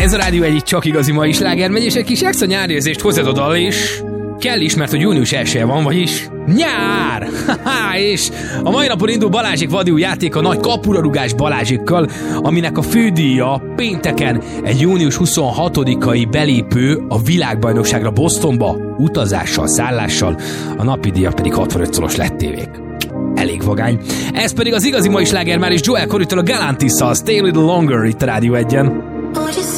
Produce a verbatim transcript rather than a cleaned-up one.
Ez a Rádió egy csak igazi mai sláger megy, és egy kis extra nyárérzést hozzád oda, és kell is, mert hogy június elsője van, vagyis nyár! Haha, és a mai napon indul Balázsék vadi játék a nagy kapurarugás Balázsékkal, aminek a fődíja pénteken egy június huszonhatodikai belépő a világbajnokságra Bostonba, utazással, szállással, a napi díja pedig hatvanöt szoros lett tévék. Elég vagány. Ez pedig az igazi mai sláger már is Joel Corrytól a Galantis-szal, Stay a Little Longer itt a Rádió egyen.